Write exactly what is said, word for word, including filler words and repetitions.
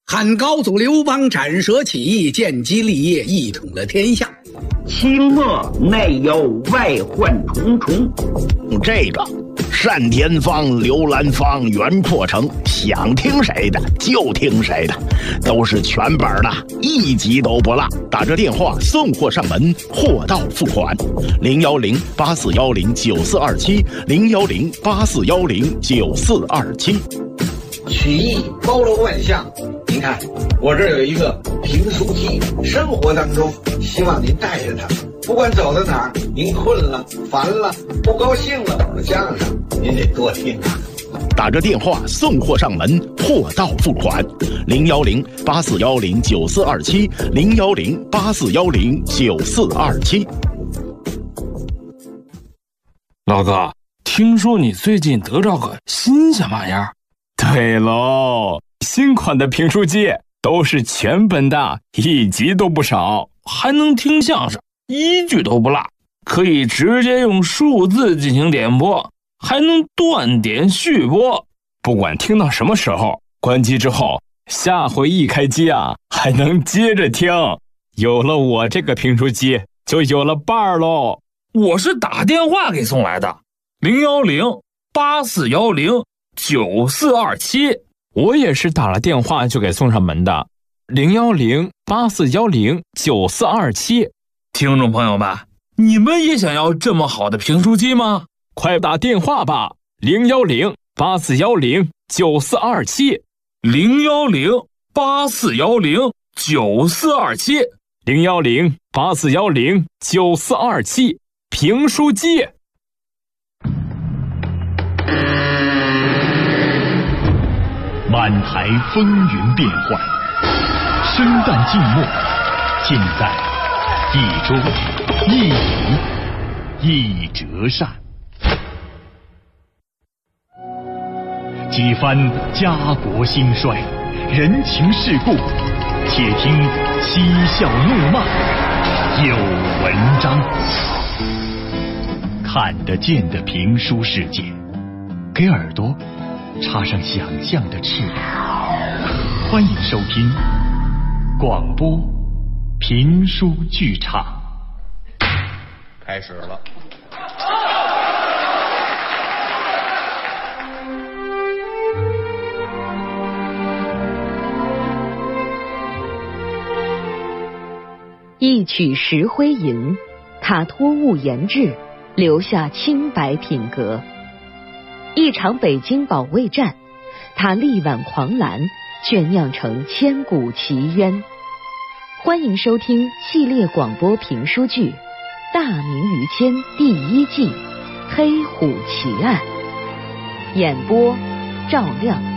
汉高祖刘邦斩蛇起义，建基立业，一统了天下。 清末内忧外患重重， 这个单田芳、刘兰芳、袁阔成，想听谁的就听谁的，都是全本的，一集都不落。打这电话送货上门，货到付款。零幺零八四幺零九四二七，零幺零八四幺零九四二七。 曲艺包罗万象，您看我这儿有一个评书机，生活当中希望您带着它，不管走到哪儿，您困了、烦了、不高兴了，我相声您得多听啊。 打着电话送货上门，货到付款。零幺零八四幺零九四二七，零幺零八四幺零九四二七。 老哥，听说你最近得着个新鲜玩意儿？ 对喽，新款的评书机都是全本的，一集都不少， 还能听相声，一句都不落，可以直接用数字进行点播，还能断点续播。 不管听到什么时候，关机之后，下回一开机啊，还能接着听。有了我这个评书机，就有了伴儿喽。 我是打电话给送来的，零幺零八四幺零九四二七。 我也是打了电话就给送上门的，零幺零八四幺零九四二七。 听众朋友们，你们也想要这么好的评书机吗？ 快打电话吧，零幺零八四幺零九四二七， 零幺零八四幺零九四二七， 零幺零八四幺零九四二七，评书机。 满台风云变幻，生旦净末，尽在一桌一饮一折扇。几番家国兴衰，人情世故，且听嬉笑怒骂，有文章。看得见的评书世界，给耳朵插上想象的翅膀。欢迎收听广播评书剧场。 开始了。 一曲石灰吟，他托物言志，留下清白品格。一场北京保卫战，他力挽狂澜，却酿成千古奇冤。欢迎收听系列广播评书剧《大明于谦》第一季《黑虎奇案》，演播赵亮。